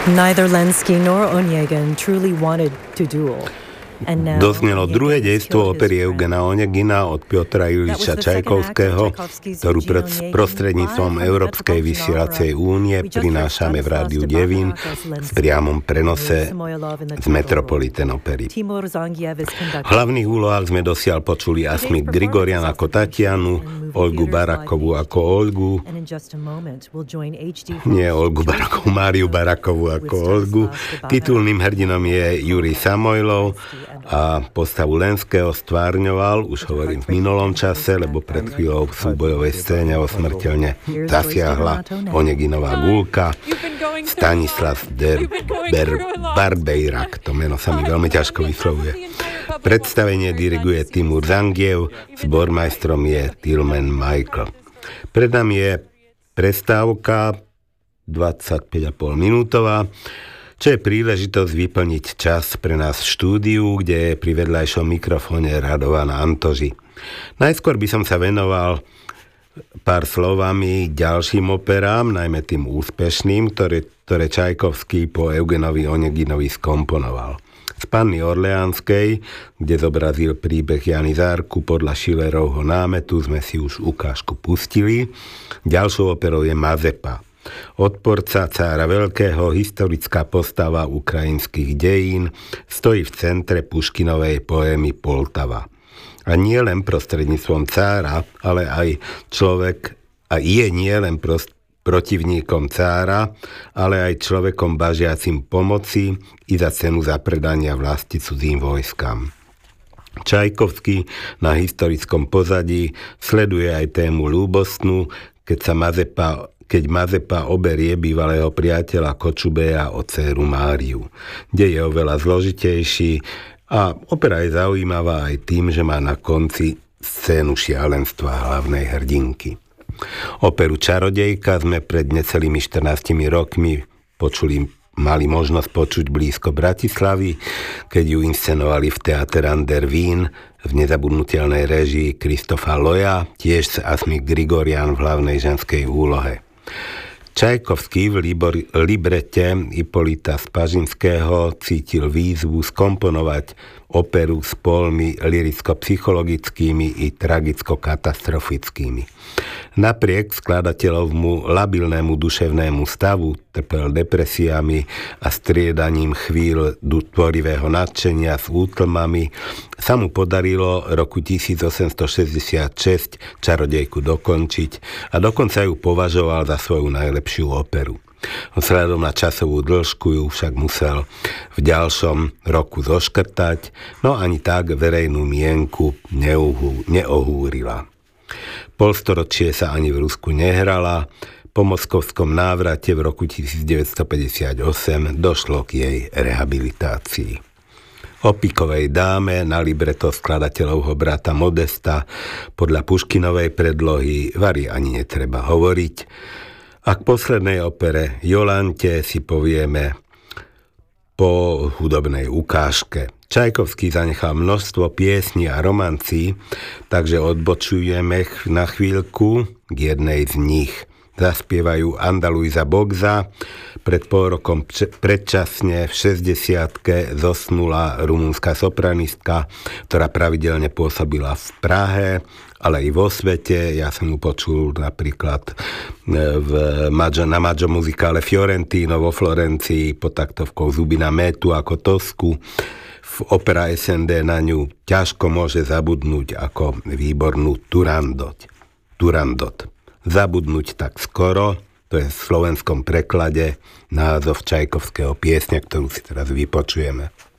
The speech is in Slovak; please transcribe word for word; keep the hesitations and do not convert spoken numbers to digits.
Neither Lenski nor Onegin truly wanted to duel. Doznelo druhé dejstvo opery Eugena Onegina od Piotra Iljiča Čajkovského, ktorú prostredníctvom Európskej vysielacej únie prinášame v Rádiu Devín v priamom prenose z Metropolitan opery. V hlavných úlohách sme dosiaľ počuli Asmik Grigorian ako Tatianu, Olgu Barakovú ako Olgu, nie Olgu Barakovú, Máriu Barakovú ako Olgu. Titulným hrdinom je Jurij Samojlov a postavu Lenského stvárňoval, už hovorím v minulom čase, lebo pred chvíľou v súbojovej scéne ho smrteľne zasiahla Oneginová gulka. Stanislav der Ber- Barbejrak, to meno sa mi veľmi ťažko vyslovuje. Predstavenie diriguje Timur Zangiev, zbormajstrom je Tilman Michael. Pred nami je prestávka dvadsaťpäť a pol minútová, čo je príležitosť vyplniť čas pre nás v štúdiu, kde je pri vedľajšom mikrofóne Radovan Antoži. Najskôr by som sa venoval pár slovami ďalším operám, najmä tým úspešným, ktoré, ktoré Čajkovský po Eugenovi Oneginovi skomponoval. Z Panny Orleánskej, kde zobrazil príbeh Jany Zárku podľa Schillerovho námetu, sme si už ukážku pustili. Ďalšou operou je Mazepa. Odporca cára Veľkého, historická postava ukrajinských dejín, stojí v centre Puškinovej poémy Poltava. A nie len prostredníctvom cára, ale aj človek, a je nie len prost, protivníkom cára, ale aj človekom bažiacim pomoci i za cenu zapredania vlasti cudzím vojskám. Čajkovský na historickom pozadí sleduje aj tému ľúbostnú, keď sa Mazepa keď Mazepa oberie bývalého priateľa Kočubeja o dcéru Máriu. Dej je oveľa zložitejší a opera je zaujímavá aj tým, že má na konci scénu šialenstva hlavnej hrdinky. Operu Čarodejka sme pred necelými štrnástimi rokmi počuli, mali možnosť počuť blízko Bratislavy, keď ju inscenovali v Theater an der Wien v nezabudnutelnej réžii Christopha Loya, tiež s Asmik Grigorian v hlavnej ženskej úlohe. Čajkovský v libor, librete Ipolita Spažinského cítil výzvu skomponovať operu s polmi lyricko-psychologickými i tragicko-katastrofickými. Napriek skladateľovmu labilnému duševnému stavu, trpel depresiami a striedaním chvíľ tvorivého nadšenia s útlmami, sa mu podarilo roku tisícosemstošesťdesiatšesť Čarodejku dokončiť a dokonca ju považoval za svoju najlepšiu operu. Vzhľadom na časovú dĺžku ju však musel v ďalšom roku zoškrtať, no ani tak verejnú mienku neuhú, neohúrila. Polstoročie sa ani v Rusku nehrala, po moskovskom návrate v roku devätnásťstopäťdesiatosem došlo k jej rehabilitácii. O Pikovej dáme na libreto skladateľovho brata Modesta podľa Puškinovej predlohy vari ani netreba hovoriť. A k poslednej opere Jolante si povieme po hudobnej ukážke. Čajkovský zanechal množstvo piesní a romancí, takže odbočujeme na chvíľku k jednej z nich. Zaspievajú Andaluisa Bogza, pred pol rokom predčasne v šesťdesiatke zosnula rumunská sopranistka, ktorá pravidelne pôsobila v Prahe, ale i vo svete. Ja som ju počul napríklad v Maggio, na Maggio muzikále Fiorentino vo Florencii pod taktovkou Zubina Metu ako Tosku. V opera es en dé na ňu ťažko môže zabudnúť ako výbornú Turandot. Turandot. Zabudnúť tak skoro, to je v slovenskom preklade názov Čajkovského piesne, ktorú si teraz vypočujeme.